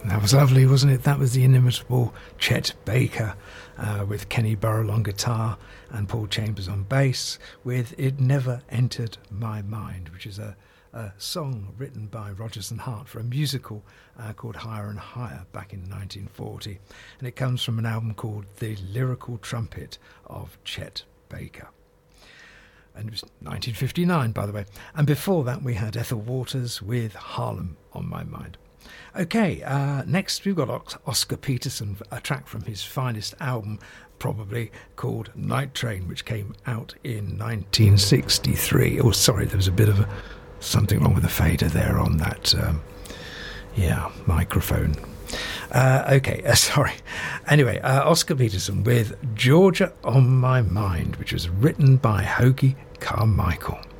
That was lovely, wasn't it? That was the inimitable Chet Baker with Kenny Burrell on guitar and Paul Chambers on bass with It Never Entered My Mind, which is a song written by Rodgers and Hart for a musical called Higher and Higher back in 1940. And it comes from an album called The Lyrical Trumpet of Chet Baker. And it was 1959, by the way. And before that, we had Ethel Waters with Harlem on My Mind. Okay, next we've got Oscar Peterson, a track from his finest album, probably, called Night Train, which came out in 1963. Oh, sorry, there was a bit of something wrong with the fader there on that, microphone. Sorry. Anyway, Oscar Peterson with Georgia on My Mind, which was written by Hoagy Carmichael.